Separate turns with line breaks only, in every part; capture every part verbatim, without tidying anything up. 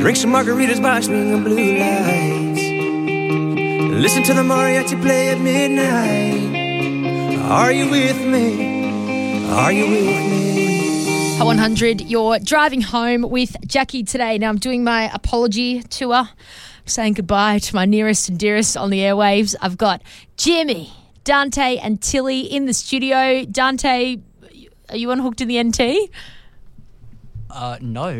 Drink some margaritas by swinging blue lights. Listen to the mariachi play at midnight. Are you with me? Are you with me?
Hot one hundred, you're driving home with Jackie today. Now I'm doing my apology tour, saying goodbye to my nearest and dearest on the airwaves. I've got Jimmy, Dante and Tilly in the studio. Dante, are you unhooked in the N T?
Uh, no.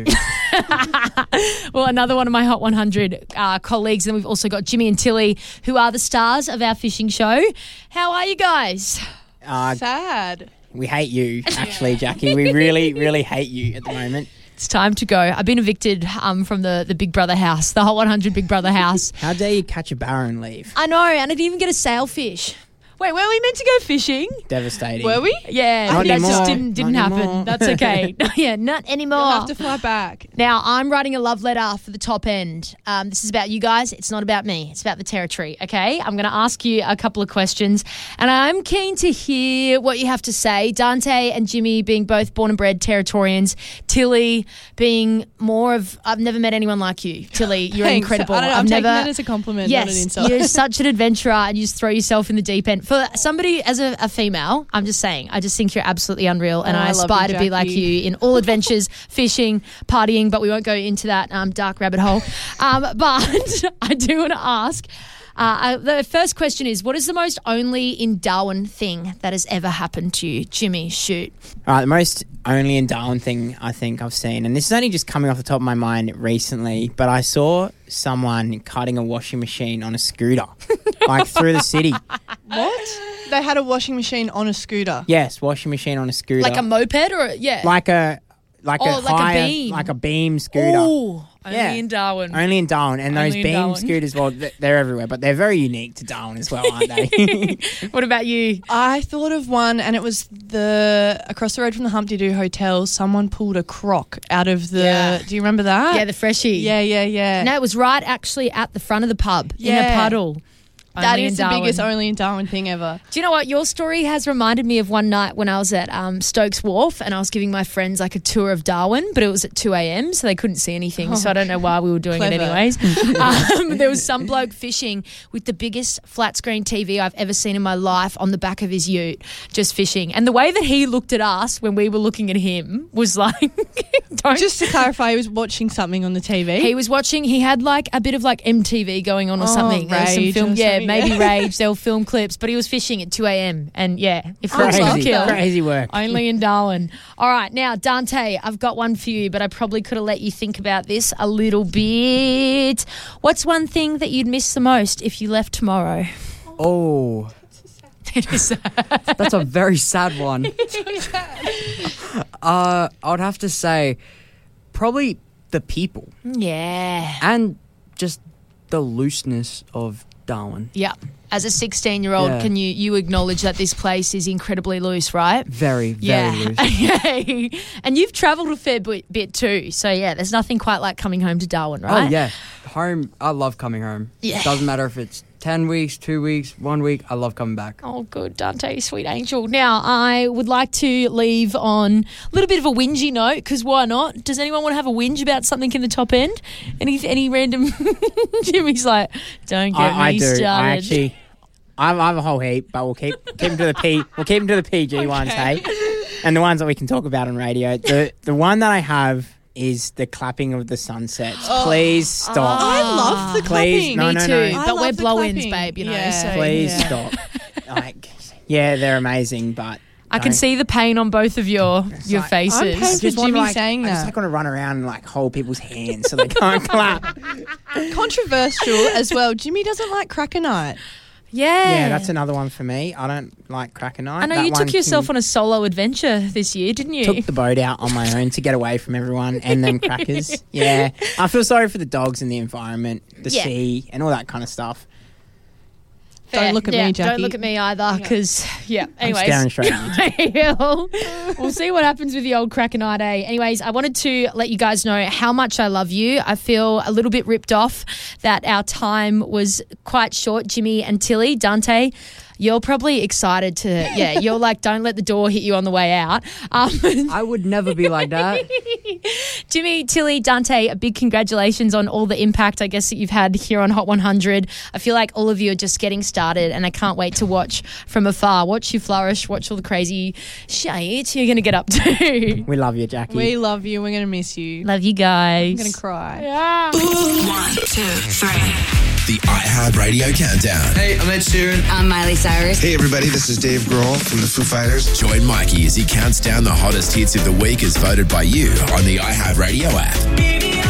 Well, another one of my Hot one hundred uh, colleagues, and we've also got Jimmy and Tilly, who are the stars of our fishing show. How are you guys?
Uh,
Sad.
we hate you, actually, Jackie. We really, really hate you at the moment.
It's time to go. I've been evicted um, from the, the Big Brother house, the Hot one hundred Big Brother house.
How dare you catch a barra and leave?
I know, and I didn't even get a sailfish. Wait, were we meant to go fishing?
Devastating.
Were we?
Yeah,
Not
that
anymore.
just didn't didn't
Not
happen.
anymore.
That's okay. Yeah, not anymore.
You'll have to fly back.
Now, I'm writing a love letter for the top end. Um, this is about you guys. It's not about me. It's about the territory, okay? I'm going to ask you a couple of questions, and I'm keen to hear what you have to say. Dante and Jimmy being both born and bred Territorians. Tilly being more of, I've never met anyone like you. Tilly, you're
Thanks.
incredible.
I don't know,
I've
I'm
never,
taking it as a compliment, not an
yes,
insult.
you're such an adventurer, and you just throw yourself in the deep end. For somebody as a, a female, I'm just saying, I just think you're absolutely unreal, and
Oh,
I
I love
aspire
you,
to be like
Jackie.
you in all adventures, fishing, partying, but we won't go into that um, dark rabbit hole. Um, but I do want to ask, uh, I, the first question is, what is the most only in Darwin thing that has ever happened to you? Jimmy, shoot.
All right, the most only in Darwin thing I think I've seen, and this is only just coming off the top of my mind recently, but I saw someone cutting a washing machine on a scooter, like through the city.
What? They had a washing machine on a scooter.
Yes, washing machine on a scooter.
Like a moped or, yeah.
Like a, like
Oh,
a
like a
higher,
beam.
like a beam scooter.
Ooh, only
Yeah.
in Darwin.
Only in Darwin, and those
Only in
beam
Darwin.
scooters, well, th- they're everywhere, but they're very unique to Darwin as well, aren't they?
What about you?
I thought of one, and it was the across the road from the Humpty Doo Hotel. Someone pulled a croc out of the.
Yeah.
Do you remember that?
Yeah, the freshie.
yeah, yeah, yeah.
No, it was right actually at the front of the pub in a
Yeah.
puddle.
that
Only in
is the
Darwin.
biggest only in Darwin thing ever.
Do you know what? Your story has reminded me of one night when I was at um, Stokes Wharf and I was giving my friends like a tour of Darwin, but it was at two a.m. so they couldn't see anything. So I don't know why we were doing it
Clever.
anyways. um, there was some bloke fishing with the biggest flat screen T V I've ever seen in my life on the back of his ute, just fishing. And the way that he looked at us when we were looking at him was like, don't.
Just to clarify, he was watching something on the T V.
He was watching, he had like a bit of like M T V going on or
Oh,
something. There was some
Rage
film,
or
yeah,
something,
maybe
yeah.
Rage. There were film clips, but he was fishing at two a.m. and yeah, if
I
looks
love
like
crazy,
kill.
that.
crazy work.
Only in Darwin. All right, now Dante, I've got one for you, but I probably could have let you think about this a little bit. What's one thing that you'd miss the most if you left tomorrow?
Oh,
It is
that's a very sad one. uh, I would have to say probably the people
yeah.
and just the looseness of Darwin.
Yeah. As a sixteen-year-old,
Yeah.
can you you acknowledge that this place is incredibly loose, right?
Very, very
Yeah.
loose.
Okay. And you've travelled a fair bit, bit too. So, yeah, there's nothing quite like coming home to Darwin, right?
Oh, yeah. Home, I love coming home.
Yeah.
Doesn't matter if it's ten weeks, two weeks, one week, I love coming back.
Oh, good, Dante, sweet angel. Now, I would like to leave on a little bit of a whingy note, because why not? Does anyone want to have a whinge about something in the top end? Any any random... Jimmy's like, don't get
I, I
me
do.
started.
I actually, I have, I have a whole heap, but we'll keep keep them to the P. We'll keep them to the P G ones, hey, and the ones that we can talk about on radio. The the one that I have is the clapping of the sunsets. Please stop.
I love the
Please,
clapping.
no,
Me
no,
too,
no.
I
but
love
we're
the
blow-ins,
clapping.
babe, you know.
Yeah.
So
Please
Yeah.
stop. Like, yeah, they're amazing, but
I can
don't-
see the pain on both of your your
like-
faces.
I'm paying-
just
for
wanna,
Jimmy
like,
saying
I just
that.
like want to run around and like hold people's hands so they can't clap.
Controversial as well. Jimmy doesn't like cracker night.
Yeah.
Yeah, that's another one for me. I don't like cracker night.
I know
That
you
one
took yourself
can-
on a solo adventure this year, didn't you?
Took the boat out on my own to get away from everyone and then crackers. Yeah. I feel sorry for the dogs and the environment, the
Yeah.
sea and all that kind of stuff.
Fair.
Don't look at
Yeah,
me, Jackie.
Don't look at me either, because, yeah.
I'm
Anyways.
staring straight at you.
we'll, we'll see what happens with the old cracker night, eh? Anyways, I wanted to let you guys know how much I love you. I feel a little bit ripped off that our time was quite short, Jimmy and Tilly. Dante, you're probably excited to, yeah, you're like, don't let the door hit you on the way out. Um,
I would never be like that.
Jimmy, Tilly, Dante, a big congratulations on all the impact, I guess, that you've had here on Hot one hundred. I feel like all of you are just getting started and I can't wait to watch from afar. Watch you flourish, watch all the crazy shit you're going to get up to.
We love you, Jackie.
We love you. We're going to miss you.
Love you guys.
I'm going to cry.
Yeah.
One, two, three.
The iHeartRadio Countdown.
Hey, I'm Ed Sheeran.
I'm Miley Cyrus.
Hey everybody, this is Dave Grohl from the Foo Fighters.
Join Mikey as he counts down the hottest hits of the week as voted by you on the iHeartRadio app.